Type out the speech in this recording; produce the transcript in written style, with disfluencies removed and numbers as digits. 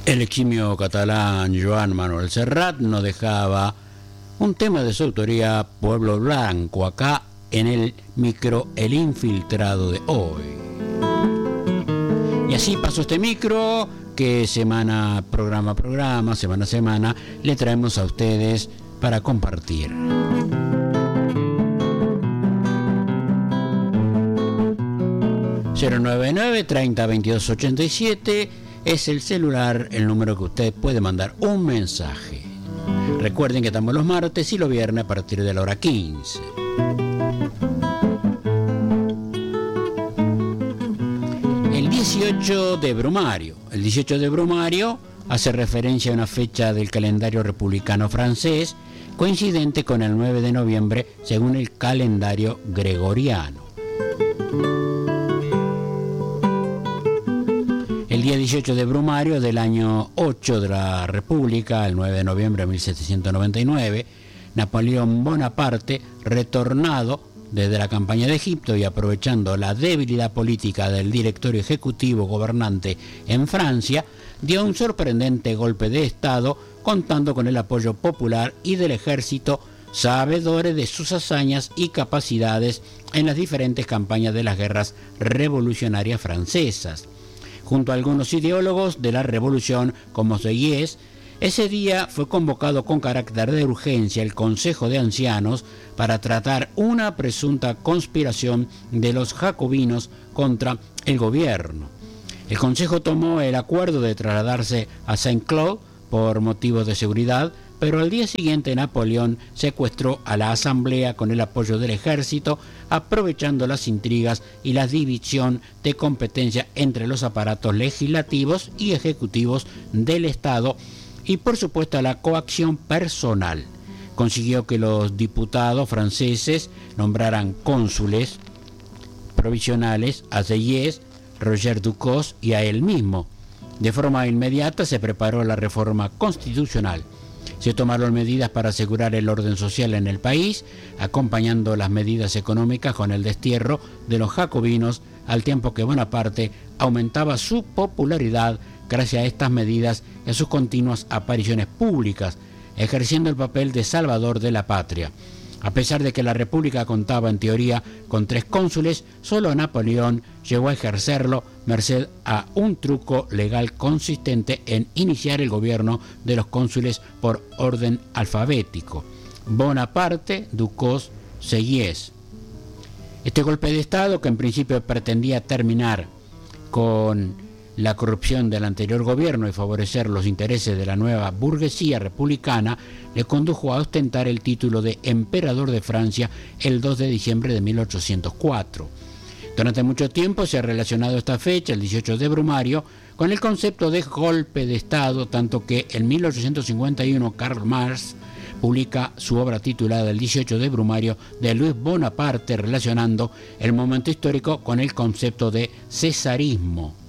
El eximio catalán Joan Manuel Serrat nos dejaba un tema de su autoría, Pueblo Blanco, acá en el micro El Infiltrado de hoy. Y así pasó este micro que semana a semana, le traemos a ustedes para compartir. ...099-30-22-87... es el celular, el número que usted puede mandar un mensaje. Recuerden que estamos los martes y los viernes a partir de la hora 15. El 18 de Brumario. El 18 de Brumario hace referencia a una fecha del calendario republicano francés coincidente con el 9 de noviembre según el calendario gregoriano. El día 18 de Brumario del año 8 de la República, el 9 de noviembre de 1799, Napoleón Bonaparte, retornado desde la campaña de Egipto y aprovechando la debilidad política del directorio ejecutivo gobernante en Francia, dio un sorprendente golpe de Estado contando con el apoyo popular y del ejército, sabedores de sus hazañas y capacidades en las diferentes campañas de las guerras revolucionarias francesas. Junto a algunos ideólogos de la revolución como Sieyès, ese día fue convocado con carácter de urgencia el Consejo de Ancianos para tratar una presunta conspiración de los jacobinos contra el gobierno. El Consejo tomó el acuerdo de trasladarse a Saint-Cloud por motivos de seguridad, pero al día siguiente Napoleón secuestró a la asamblea con el apoyo del ejército, aprovechando las intrigas y la división de competencia entre los aparatos legislativos y ejecutivos del Estado y por supuesto la coacción personal. Consiguió que los diputados franceses nombraran cónsules provisionales a Sieyès, Roger Ducos y a él mismo. De forma inmediata se preparó la reforma constitucional. Se tomaron medidas para asegurar el orden social en el país, acompañando las medidas económicas con el destierro de los jacobinos, al tiempo que Bonaparte aumentaba su popularidad gracias a estas medidas y a sus continuas apariciones públicas, ejerciendo el papel de salvador de la patria. A pesar de que la República contaba en teoría con 3 cónsules, solo Napoleón llegó a ejercerlo merced a un truco legal consistente en iniciar el gobierno de los cónsules por orden alfabético: Bonaparte, Ducos, Sieyès. Este golpe de Estado, que en principio pretendía terminar con la corrupción del anterior gobierno y favorecer los intereses de la nueva burguesía republicana, le condujo a ostentar el título de emperador de Francia el 2 de diciembre de 1804. Durante mucho tiempo se ha relacionado esta fecha, el 18 de Brumario, con el concepto de golpe de Estado, tanto que en 1851 Karl Marx publica su obra titulada El 18 de Brumario de Luis Bonaparte, relacionando el momento histórico con el concepto de cesarismo.